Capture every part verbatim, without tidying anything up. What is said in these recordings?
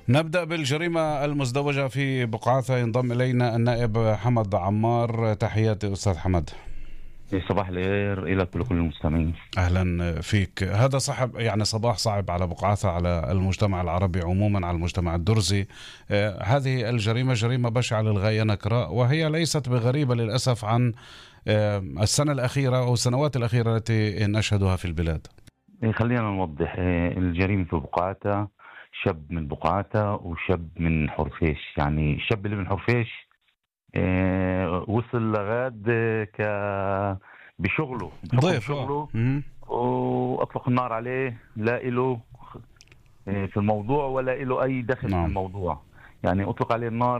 نبدأ بالجريمة المزدوجة في بقعاثة. ينضم إلينا النائب حمد عمار. تحياتي أستاذ حمد. صباح الخير لك ولكل المستمعين. أهلا فيك. هذا صعب، يعني صباح صعب على بقعاثة، على المجتمع العربي عموما، على المجتمع الدرزي. آه هذه الجريمة جريمة بشعة للغاية نكراء، وهي ليست بغريبة للأسف عن آه السنة الأخيرة أو السنوات الأخيرة التي نشهدها في البلاد. خلينا نوضح. الجريمة في بقعاثة شاب من بقعاثة وشاب من حرفيش. يعني الشاب اللي من حرفيش وصل لغاد ك بشغله ضيف شغله واطلق النار عليه، لا له في الموضوع ولا له اي دخل نعم. في الموضوع. يعني اطلق عليه النار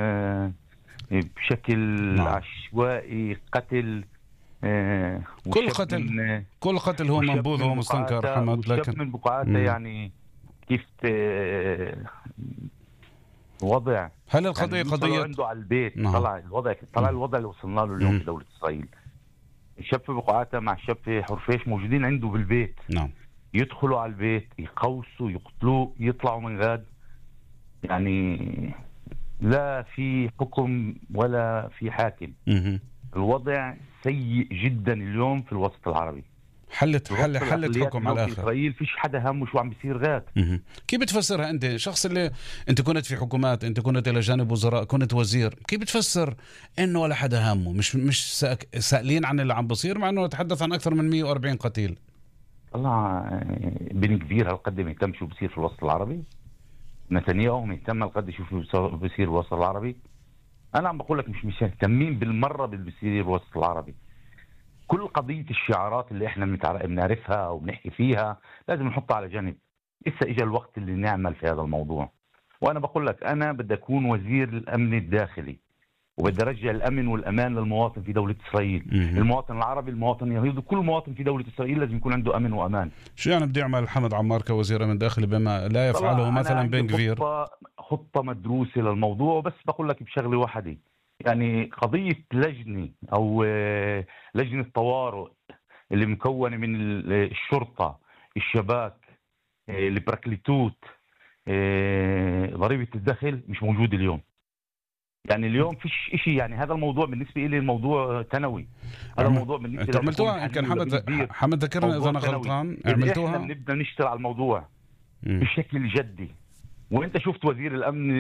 بشكل نعم. عشوائي، قتل. كل قتل كل قتل هو منبوذ ومستنكر حمد. لكن من بقعاثة يعني كيف وضع. هل القضية يعني قضية عنده على البيت نعم. طلع الوضع طلع الوضع اللي وصلنا له اليوم مم. في دولة إسرائيل. الشاب في بقعاثة مع الشاب في حرفيش موجودين عنده بالبيت نعم. يدخلوا على البيت، يقوسوا، يقتلوه، يطلعوا من غاد. يعني لا في حكم ولا في حاكم. مم. الوضع سيء جدا اليوم في الوسط العربي. حلت حل حلت حكم على الاخر. اسرائيل فيش حدا همه شو عم بيصير غاد. مه. كيف بتفسرها انت، شخص اللي انت كنت في حكومات، انت كنت الى جانب وزراء، كنت وزير، كيف بتفسر انه ولا حدا همه، مش مش سائلين عن اللي عم بيصير، مع انه نتحدث عن اكثر من مئة وأربعين قتيل؟ طلع بن كبير هالقد مهتم شو بصير في الوسط العربي. نتنياهو مهتم هالقد شو بصير في الوسط العربي. انا عم بقول لك مش مش مهتمين بالمره باللي بصير في الوسط العربي. كل قضية الشعارات اللي احنا بنعرفها او بنحكي فيها لازم نحطها على جنب. لسه اجى الوقت اللي نعمل في هذا الموضوع. وانا بقول لك انا بدي اكون وزير الامن الداخلي، وبدي ارجع الامن والامان للمواطن في دولة اسرائيل. مم. المواطن العربي، المواطن اليهودي، كل مواطن في دولة اسرائيل لازم يكون عنده امن وامان. شو يعني بدي يعمل حمد عمار كوزير امن داخلي بما لا يفعله مثلا بن كفير؟ خطة, خطة مدروسة للموضوع. بس بقول لك بشغلة واحدة، يعني قضية لجنة أو لجنة طوارئ اللي مكونة من الشرطة، الشباك، البراكليتوت، ضريبة الدخل مش موجود اليوم. يعني اليوم فيش إشي. يعني هذا الموضوع بالنسبة لي الموضوع ثانوي. هذا الموضوع بالنسبة لي عملتوها يمكن حمد حمد ذكرنا إذا أنا غلطان. عملتوها. احنا بدنا نشتغل على الموضوع م. بشكل جدي. وانت شفت وزير الأمن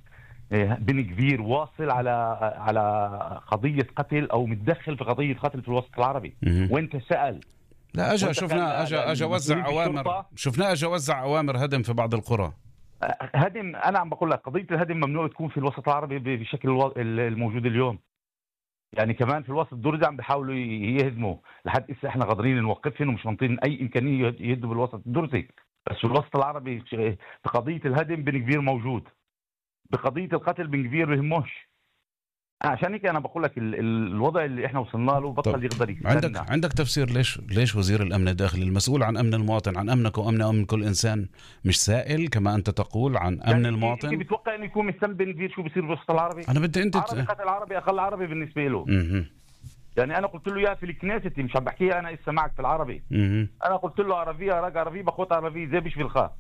بن كبير واصل على على قضية قتل أو متدخل في قضية قتل في الوسط العربي. مم. وانت سأل لا أجا شفنا أجا أجا وزع أوامر شفنا أجا وزع أوامر هدم في بعض القرى. هدم. أنا عم بقول لك قضية الهدم ممنوع تكون في الوسط العربي بشكل الموجود اليوم. يعني كمان في الوسط الدرزي عم بيحاولوا يهدموا. لحد إسا احنا قادرين نوقفهم ومش منطين أي إمكانية يهدوا بالوسط الدرزي. بس في الوسط العربي بقضية الهدم بن كبير موجود، بقضية القتل بن كبير بهموش. عشان هيك انا بقول لك الوضع اللي احنا وصلنا له بطل يقدر يستنى. عندك عندك تفسير ليش ليش وزير الامن الداخلي المسؤول عن امن المواطن، عن امنك وامن امن كل انسان، مش سائل كما انت تقول عن امن يعني المواطن؟ انت بتوقع انه يكون مهتم بن كبير شو بيصير بالوسط العربي؟ انا بدي انت عربي قتل عربي اقل عربي بالنسبه له. م-م. يعني انا قلت له يا في الكنيست، مش عم بحكيها انا لسه معك في العربي. م-م. انا قلت له عربيه راق عربي بخوت عربي زي بيش بالخاء.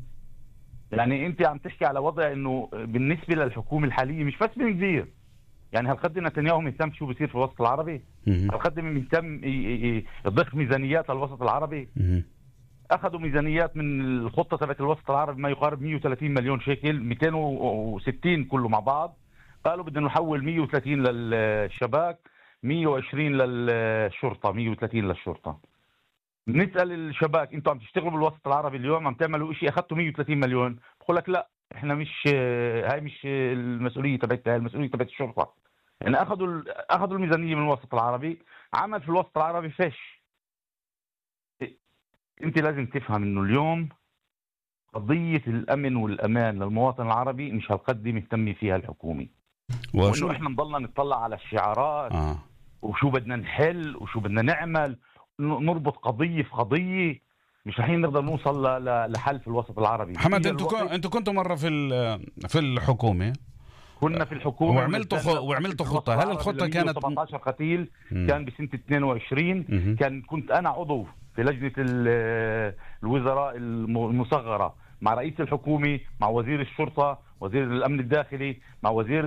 يعني انت عم تحكي على وضع انه بالنسبه للحكومه الحاليه مش بس بن كبير. يعني هالقد نتنياهو مهتم شو بيصير في الوسط العربي؟ هالقد مهتم يضخ ميزانيات للوسط العربي؟ مم. اخذوا ميزانيات من الخطه تبعت الوسط العربي ما يقارب مئة وثلاثين مليون شيكل، مئتين وستين كله مع بعض. قالوا بدنا نحول مئة وثلاثين للشباك، مئة وعشرين للشرطه، مئة وثلاثين للشرطه. نسال الشباك انتم عم تشتغلوا بالوسط العربي اليوم عم تعملوا شيء اخذتوا مئة وثلاثين مليون؟ بقول لك لا احنا مش هاي مش المسؤوليه تبعتها، المسؤوليه تبعت الشرطه. يعني اخذوا اخذوا الميزانيه من الوسط العربي، عمل في الوسط العربي فش. انت لازم تفهم انه اليوم قضيه الامن والامان للمواطن العربي مش هالقد مهتمه فيها الحكومه. وشو احنا نضلنا نطلع على الشعارات آه. وشو بدنا نحل وشو بدنا نعمل، نربط قضيه في قضيه، مش رح نقدر نوصل لحل في الوسط العربي. محمد انتوا انتوا كنتوا مره في في الحكومه، كنا في الحكومه وعملتوا خ... وعملتوا خطه. هل الخطه كانت سبعة عشر قتيل؟ كان بسنه اثنين وعشرين. مم. كان كنت انا عضو في لجنه الوزراء المصغره مع رئيس الحكومة، مع وزير الشرطة، وزير الأمن الداخلي، مع وزير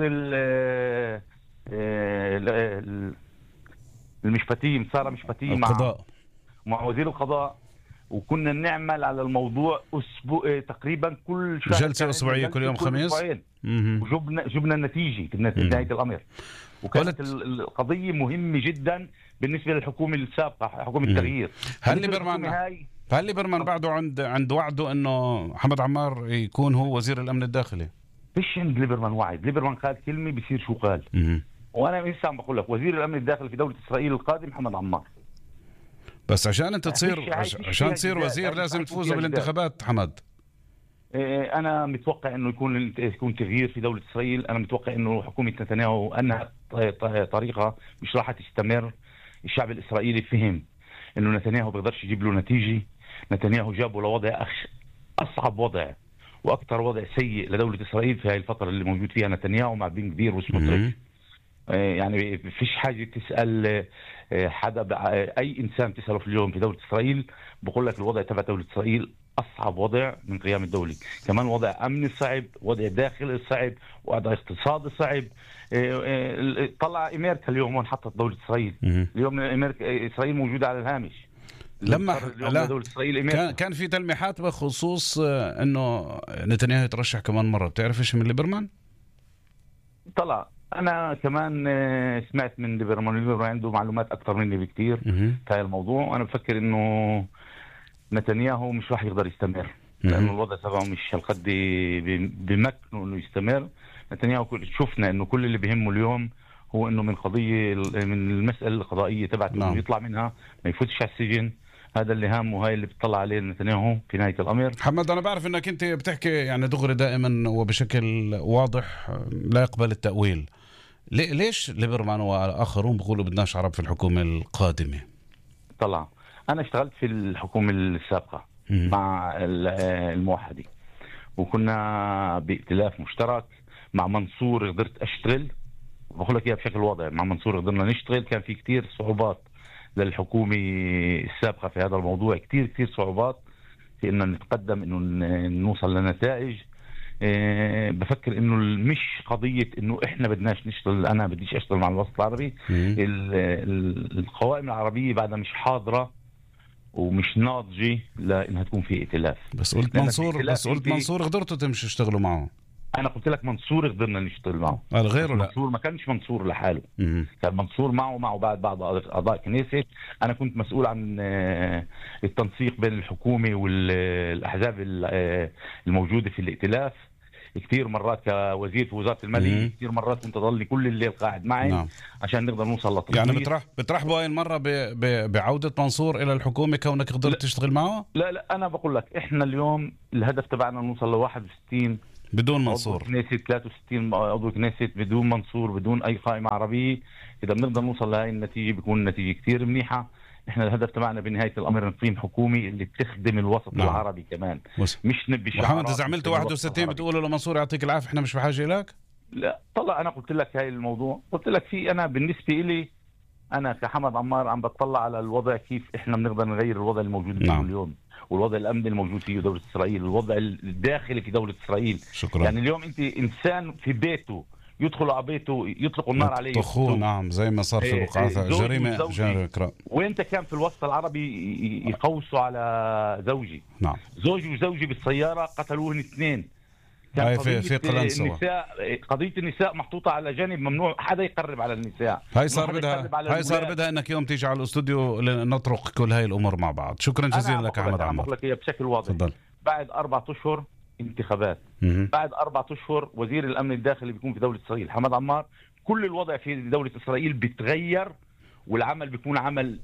المشفتين صار مشفتين مع مع وزير القضاء، وكنا نعمل على الموضوع أسبوع تقريبا كل شهر، جلسة أسبوعية كل يوم خميس، وجبنا جبنا النتيجة في نهاية الأمر. وكانت القضية مهمة جدا بالنسبة للحكومة السابقة، حكومة التغيير. هل ليبرمان هل ليبرمان بعده عند عند وعده انه محمد عمار يكون هو وزير الامن الداخلي؟ فيش عند ليبرمان وعد، ليبرمان قال كلمة بيصير شو قال. م- وانا لسه عم بقول لك وزير الامن الداخلي في دولة اسرائيل القادم محمد عمار. بس عشان انت تصير عشان تصير وزير لازم تفوزوا بالانتخابات حمد. انا متوقع انه يكون يكون تغيير في دولة اسرائيل. انا متوقع انه حكومة نتنياهو انها طريقة مش راح تستمر. الشعب الاسرائيلي فهم انه نتنياهو بيقدرش يجيب له نتيجة. نتنياهو جابه لوضع أخ... اصعب وضع واكثر وضع سيء لدولة اسرائيل في هذه الفترة اللي موجود فيها نتنياهو مع بن كبير وسموتريتش. يعني فيش حاجة تسأل حدا، اي انسان تسأله في اليوم في دولة اسرائيل بقول لك الوضع تبع دولة اسرائيل اصعب وضع من قيام الدولة. كمان وضع امني صعب، وضع داخلي صعب، وضع اقتصادي صعب. طلع امريكا اليوم وين حطت دولة اسرائيل. اليوم امريكا اسرائيل موجودة على الهامش. لما لا كان كان في تلميحات بخصوص انه نتنياهو يترشح كمان مرة. بتعرف ايش من ليبرمان؟ طلع انا كمان سمعت من ليبرمان، ليبرمان عنده معلومات اكثر مني بكثير في هذا الموضوع. انا بفكر انه نتنياهو مش راح يقدر يستمر لانه الوضع تبعه مش هالقد بمكنه انه يستمر. نتنياهو شفنا انه كل اللي بيهمه اليوم هو انه من قضيه من المساله القضائيه تبعته انه يطلع منها، ما يفوتش على السجن. هذا اللي هامه وهاي اللي بتطلع عليه نتنياهو في نهايه الامر. محمد انا بعرف انك انت بتحكي يعني دغري دائما وبشكل واضح لا يقبل التاويل. ليش ليبرمان واخرون بيقولوا بدناش عرب في الحكومه القادمه؟ طلع انا اشتغلت في الحكومه السابقه م- مع الموحدي، وكنا بائتلاف مشترك مع منصور. قدرت اشتغل بقول لك اياها بشكل واضح، مع منصور قدرنا نشتغل. كان في كتير صعوبات للحكومة السابقة في هذا الموضوع، كتير كتير صعوبات في إنه نتقدم، إنه نوصل لنتائج. أه بفكر إنه مش قضية إنه إحنا بدناش نشتغل، أنا بديش أشتغل مع الوسط العربي. القوائم العربية بعدها مش حاضرة ومش ناضجة لإنها تكون في ائتلاف. بس قلت منصور بس قلت منصور قدرتوا تمشوا تشتغلوا معه. انا قلت لك منصور قدرنا نشتغل معه، غيره لا. منصور ما كانش منصور لحاله، م- كان منصور معه معه بعد بعض اعضاء كنيسة. انا كنت مسؤول عن التنسيق بين الحكومة والاحزاب الموجودة في الائتلاف. كثير مرات كوزير في وزارة المالية، كثير مرات كنت اضل كل الليل قاعد معي نعم. عشان نقدر نوصل لطريق. يعني بترح بترحبوا هاي المرة ب... ب... بعودة منصور الى الحكومة كونك قدرت تشتغل معه؟ لا لا انا بقول لك احنا اليوم الهدف تبعنا نوصل ل واحد وستين بدون منصور، كنيسة ثلاثة وستين عضو كنيسة بدون منصور، بدون اي قائمة عربية. اذا بنقدر نوصل لهي النتيجة بيكون النتيجة كثير منيحة. احنا الهدف تبعنا بنهاية الامر نقيم حكومة اللي بتخدم الوسط نعم. العربي كمان بس. مش نبي شعارات. محمد اذا عملت واحد وستين بتقولوا لمنصور يعطيك العافية احنا مش بحاجة لك؟ لا طلع انا قلت لك هاي الموضوع، قلت لك في انا بالنسبة لي انا كحمد عمار عم بتطلع على الوضع كيف احنا بنقدر نغير الوضع الموجود نعم. اليوم، والوضع الامني الموجود فيه دولة اسرائيل، الوضع الداخلي في دولة اسرائيل. شكرا. يعني اليوم انت انسان في بيته يدخلوا على بيته يطلقوا النار عليه طخوه نعم زي ما صار في بقعة جريمة جريمة. وانت كان في الوسط العربي يقوسوا على زوجي نعم زوجي وزوجي بالسيارة قتلوهن اثنين. هاي في في قلنسوة. النساء قضية النساء محطوطة على جانب، ممنوع حدا يقرب على النساء. هاي صار بدها هاي صار بدها انك يوم تيجي على الاستوديو لنطرق كل هاي الامور مع بعض. شكرا جزيلا لك احمد عمار. انا بقول لك بشكل واضح فضل. بعد أربعة أشهر انتخابات، م- بعد أربعة أشهر وزير الأمن الداخلي بيكون في دولة إسرائيل حمد عمار. كل الوضع في دولة إسرائيل بيتغير والعمل بيكون عمل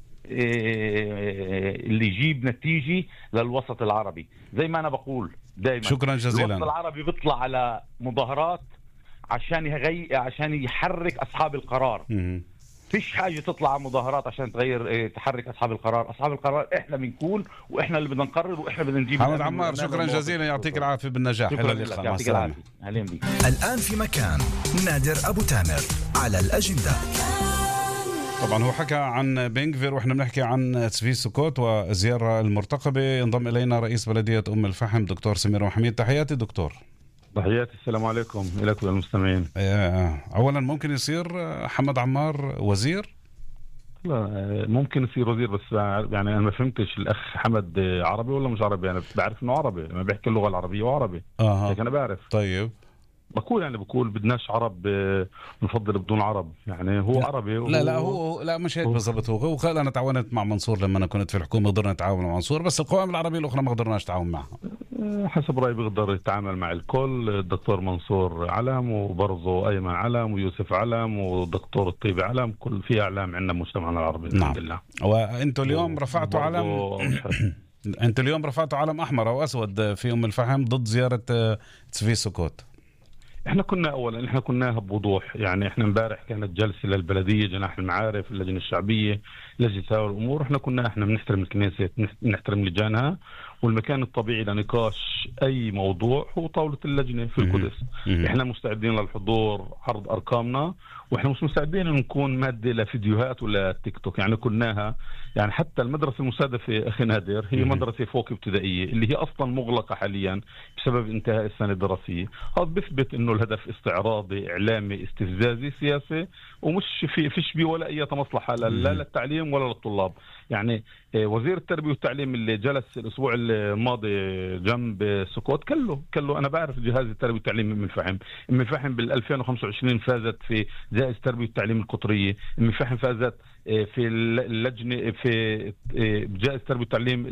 اللي يجيب نتيجة للوسط العربي. زي ما أنا بقول دائما شكرا جزيلا. الوسط العربي بيطلع على مظاهرات عشان يغي عشان يحرك أصحاب القرار. م- فيش حاجة تطلع مظاهرات عشان تغير تحرك أصحاب القرار. أصحاب القرار إحنا بنكون وإحنا اللي بدنا نقرر وإحنا بدنا نجيب. حمد عمار شكرا جزيلا يعطيك العافية بالنجاح. إلى اللقاء. يعطيك العافية. أهلا بك. الآن في مكان نادر أبو تامر على الأجندة. طبعا هو حكى عن بنغفير واحنا بنحكي عن تسفي سكوت والزيارة المرتقبة. ينضم إلينا رئيس بلدية أم الفحم دكتور سمير محميد. تحياتي دكتور. تحياتي، السلام عليكم لك وللمستمعين. أولا ممكن يصير حمد عمار وزير؟ لا ممكن يصير وزير، بس يعني أنا ما فهمتش الأخ حمد عربي ولا مش عربي. أنا بعرف إنه عربي، ما بيحكي اللغة العربية وعربي. آه. لكن أنا بعرف. طيب بقول يعني بقول بدناش عرب، نفضل بدون عرب. يعني هو لا. عربي. لا لا هو لا مش هيك بالضبط. هو هو قال أنا تعاونت مع منصور لما أنا كنت في الحكومة، قدرنا نتعاون مع منصور، بس القوائم العربية الأخرى ما قدرناش نتعاون معها. حسب رأيي بيقدر يتعامل مع الكل. الدكتور منصور علم، وبرضه أيمن علم، ويوسف علم، والدكتور الطيبي علم. كل في أعلام عندنا مجتمعنا العربي الحمد لله. وأنتوا اليوم رفعتوا علم أنتوا اليوم رفعتوا علم أحمر أو أسود في أم الفحم ضد زيارة تسفي سكوت. احنا كنا اولا احنا كناها بوضوح. يعني احنا امبارح كانت جلسه للبلديه، جناح المعارف، اللجنه الشعبيه، لجنه تساوي الامور. احنا كنا احنا بنحترم الكنيسه، بنحترم لجانها، والمكان الطبيعي لنقاش اي موضوع هو طاوله اللجنه في القدس. احنا مستعدين للحضور، عرض ارقامنا، واحنا مش مستعدين ان نكون ماده لفيديوهات ولا تيك توك. يعني كناها يعني حتى المدرسه المستهدفه اخي نادر هي مدرسه فوق ابتدائيه اللي هي اصلا مغلقه حاليا بسبب انتهاء السنه الدراسيه. هذا بيثبت انه الهدف استعراضي اعلامي استفزازي سياسي، ومش في فيش بيه ولا اي مصلحه لا للتعليم ولا للطلاب. يعني وزير التربيه والتعليم اللي جلس الاسبوع الماضي جنب سكوت كله كله انا بعرف جهاز التربيه والتعليم ام الفحم. ام الفحم بال ألفين وخمسة وعشرين فازت في جائزه التربيه والتعليم القطريه. ام الفحم فازت في اللجنه في جائزه التربيه والتعليم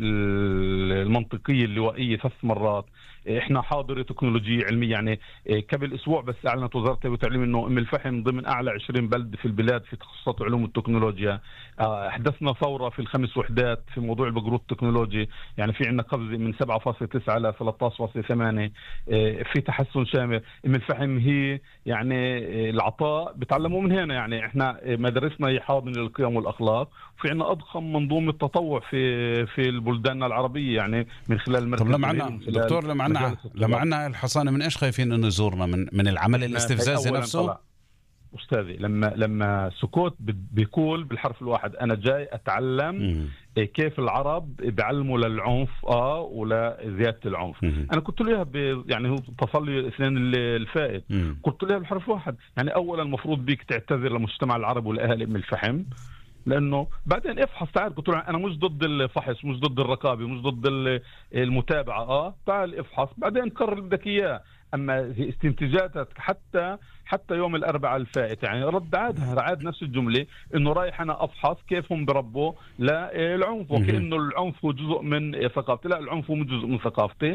المنطقيه اللوائيه ثلاث مرات. احنا حاضره تكنولوجيه علميه. يعني قبل اسبوع بس اعلنت وزاره التربيه والتعليم انه ام الفحم ضمن اعلى عشرين بلد في البلاد في تخصصات علوم التكنولوجيا. احدثنا ثوره في الخمس وحدات في موضوع البقروت التكنولوجي. يعني في عندنا قفزه من سبعة فاصلة تسعة الى ثلاثة عشر فاصلة ثمانية. في تحسن شامل. ام الفحم هي يعني العطاء بتعلموا من هنا. يعني احنا مدارسنا هي حاضنه للقيم والاخلاق، وفي عندنا اضخم منظومه تطوع في في البلدان العربيه يعني من خلال مركز. طب لما عنا دكتور لما عنا لما عنا الحصانه من ايش خايفين انه يزورنا؟ من من العمل الاستفزازي نفسه؟ أستاذي لما لما سكوت بيقول بالحرف الواحد أنا جاي أتعلم م- كيف العرب بيعلموا للعنف آه ولا زيادة العنف. م- أنا قلت له ب... يعني هو تصلي الاثنين الفائت. م- قلت له بالحرف واحد يعني أولا المفروض بيك تعتذر للمجتمع العربي والأهل أم الفحم، لأنه بعدين افحص. تعال قلت له أنا مش ضد الفحص، مش ضد الرقابة، مش ضد المتابعة. آه تعال افحص بعدين قرر اللي بدك إياه. أما استنتاجاتك حتى حتى يوم الأربعاء الفائت يعني رد عادها عاد نفس الجملة إنه رايح أنا أفحص كيف هم بربوا للعنف، وكأنه العنف هو جزء من ثقافتي. لا، العنف هو مش جزء من ثقافتي.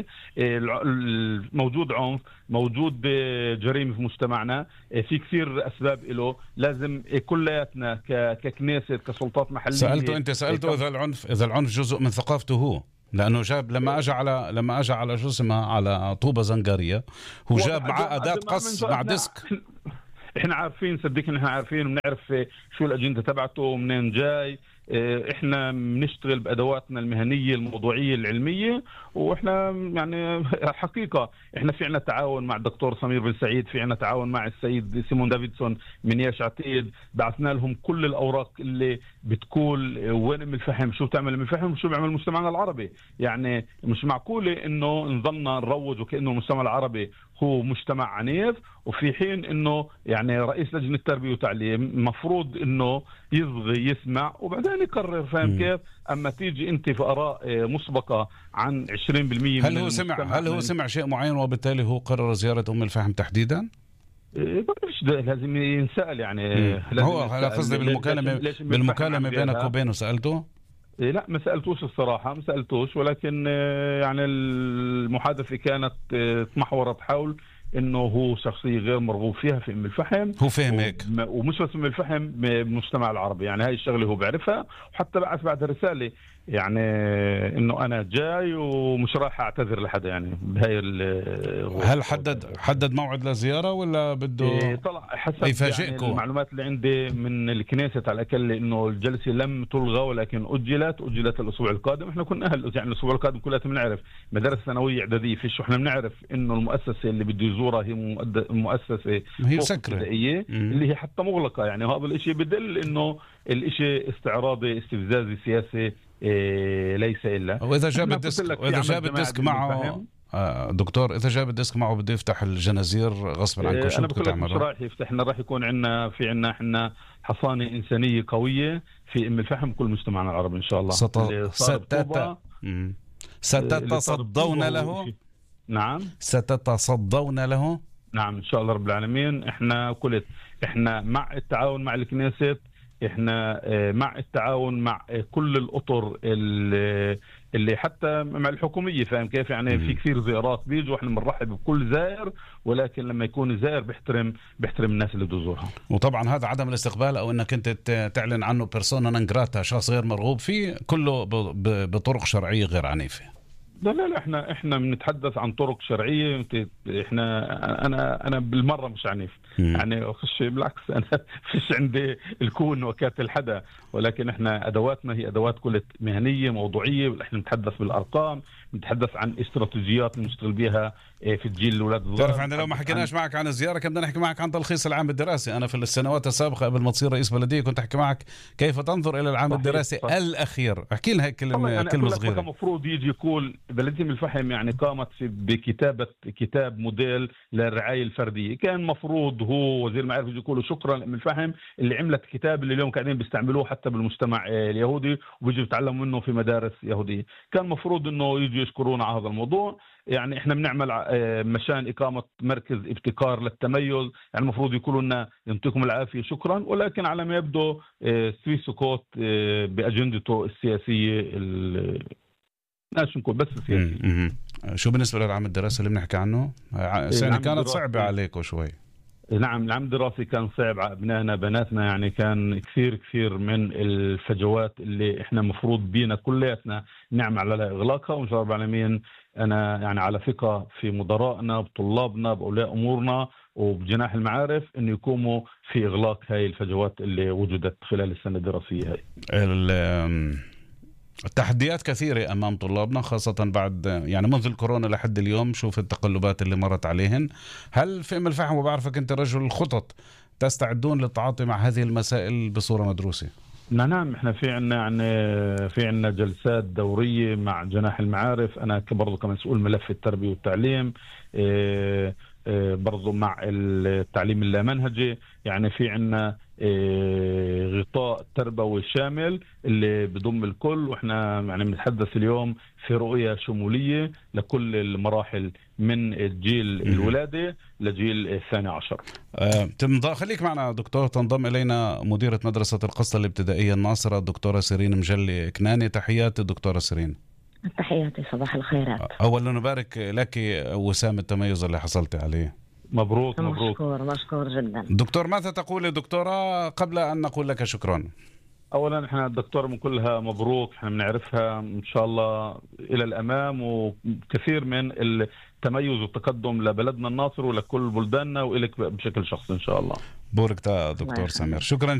موجود عنف، موجود جريمة في مجتمعنا، في كثير أسباب له. لازم كلياتنا ككنيسة كسلطات محلية. سألته أنت سألته إذا العنف إذا العنف جزء من ثقافته هو، لأنه جاب لما أجى على لما أجى على شو اسمه على طوبة زنجارية هو جاب معاه أداة قص مع ديسك. إحنا عارفين صدقني إحنا عارفين وبنعرف شو الأجندة تبعته ومنين جاي. إحنا بنشتغل بأدواتنا المهنية الموضوعية العلمية، وإحنا يعني حقيقة إحنا في عنا تعاون مع الدكتور سمير بن سعيد، في عنا تعاون مع السيد سيمون دافيدسون من ياش عتيد. بعثنا لهم كل الأوراق اللي بتقول وين أم الفحم، شو بتعمل أم الفحم وشو بيعمل مجتمعنا العربي. يعني مش معقولة إنه نظلنا نروج وكأنه المجتمع العربي هو مجتمع عنيف، وفي حين إنه يعني رئيس لجنة التربية والتعليم مفروض إنه يصغي يسمع وبعدين يقرر. فاهم كيف؟ أما تيجي أنت في آراء مسبقة عن عشرين بالمئة هل هو سمع هل هو سمع شيء معين وبالتالي هو قرر زيارة أم الفحم تحديدا؟ لازم ينسأل يعني. هو على قصدي بالمكالمة بالمكالمة بينك وبينه سألته؟ لا ما سألتوش الصراحة، ما سألتوش، ولكن يعني المحادثة كانت تمحورت حول انه هو شخصيه غير مرغوب فيها في ام الفحم. هو فهم هيك، ومش بس ام الفحم بالمجتمع العربي. يعني هاي الشغله هو بيعرفها، وحتى بعث بعد رساله يعني انه انا جاي ومش راح اعتذر لحدا يعني بهاي. هل حدد حدد موعد للزياره ولا بده إيه طلع حسب يعني المعلومات اللي عندي من الكنيسة على الاقل انه الجلسه لم تلغى ولكن اجلت اجلت الاسبوع القادم. احنا كنا اهل يعني الاسبوع القادم كلنا بنعرف مدارس ثانويه اعداديه فيش، احنا بنعرف انه المؤسسه اللي بده يزورها هي مؤسسه هي سكره اللي هي حتى مغلقه. يعني هذا الشيء بدل انه الشيء استعراضي استفزازي سياسي إيه ليس الا. واذا جاب الديسك واذا جاب الديسك معه دكتور، اذا جاب الديسك معه بده يفتح الجنازير غصبا عنكم، شو بدكم تعملوا؟ مش راح يفتح لنا، راح يكون عندنا في عندنا احنا حصانه انسانيه قويه في ام الفحم كل مجتمعنا العربي ان شاء الله. ستت... ستتصدون له؟ نعم ستتصدون له؟ نعم ان شاء الله رب العالمين. احنا كلت احنا مع التعاون مع الكنيسة، احنا مع التعاون مع كل الاطر اللي حتى مع الحكوميه، فاهم كيف يعني؟ في كثير زيارات بيجوا احنا بنرحب بكل زائر، ولكن لما يكون الزائر بيحترم بيحترم الناس اللي بده يزورها. وطبعا هذا عدم الاستقبال او انك انت تعلن عنه بيرسونا نون جراتا، شخص غير مرغوب فيه، كله بطرق شرعيه غير عنيفه. لا لا لا احنا احنا بنتحدث عن طرق شرعيه. احنا انا انا بالمره مش عنيف يعني، خش بالعكس انا فيش عندي الكون وكاتل حدا، ولكن احنا ادواتنا هي ادوات كلها مهنيه موضوعيه. احنا بنتحدث بالارقام، بنتحدث عن استراتيجيات بنشتغل بها في الجيل الاولاد الصغار. تعرف عندنا لو ما حكيناش معك عن الزياره كنا بدنا نحكي معك عن تلخيص العام الدراسي. انا في السنوات السابقه قبل ما تصير رئيس بلديه كنت احكي معك كيف تنظر الى العام صحيح الدراسي صحيح. الاخير. احكي لنا هيك كلمه كلمه صغيره. المفروض يجي يقول بلديه الفحم يعني قامت بكتابه كتاب موديل للرعايه الفرديه. كان مفروض هو وزير المعارف يجي يقولوا شكرا لام الفحم اللي عملت الكتاب اللي اليوم قاعدين بيستعملوه حتى بالمجتمع اليهودي وبيجوا يتعلموا منه في مدارس يهوديه. كان مفروض انه يجي يشكرونا على هذا الموضوع. يعني احنا بنعمل مشان اقامه مركز ابتكار للتميز، يعني المفروض يقولوا لنا يعطيكم العافيه شكرا، ولكن على ما يبدو سوي سكوت باجندته السياسيه ماشي نقول بس السياسيه. شو بالنسبه للعام الدراسي اللي بنحكي عنه؟ سنه كانت صعبه عليكم شوي. نعم العام الدراسي كان صعب على ابنائنا بناتنا، يعني كان كثير كثير من الفجوات اللي احنا مفروض بينا كلياتنا نعمل على اغلاقها، وان شاء الله العالمين انا يعني على ثقه في مدرائنا بطلابنا باولياء امورنا وبجناح المعارف انه يقوموا في اغلاق هاي الفجوات اللي وجدت خلال السنه الدراسيه هاي. التحديات كثيرة أمام طلابنا خاصة بعد يعني منذ الكورونا لحد اليوم. شوف التقلبات اللي مرت عليهن. هل في أم الفحم وبعرفك أنت رجل الخطط تستعدون للتعاطي مع هذه المسائل بصورة مدروسة؟ نعم احنا في عنا يعني في عنا جلسات دورية مع جناح المعارف. أنا برضو كمسؤول ملف التربية والتعليم اه اه برضو مع التعليم اللامنهجي، يعني في عنا اه غطاء تربوي شامل اللي بضم الكل، واحنا يعني بنتحدث اليوم في رؤية شمولية لكل المراحل من الجيل الولادة لجيل الثاني عشر. أه خليك معنا دكتور. تنضم إلينا مديرة مدرسة القسطة الابتدائية الناصرة الدكتورة سيرين مجلي كناني. تحياتي دكتورة سيرين. تحياتي صباح الخيرات. أولا نبارك لك وسام التميز اللي حصلت عليه. مبروك مبروك. مشكور مشكور جدا. دكتور ماذا تقول دكتورة قبل أن نقول لك شكرا؟ اولا احنا الدكتوره من كلها مبروك، احنا بنعرفها ان شاء الله الى الامام، وكثير من التميز والتقدم لبلدنا الناصر ولكل بلداننا والك بشكل شخصي ان شاء الله. بورك دكتور سمير، شكرا.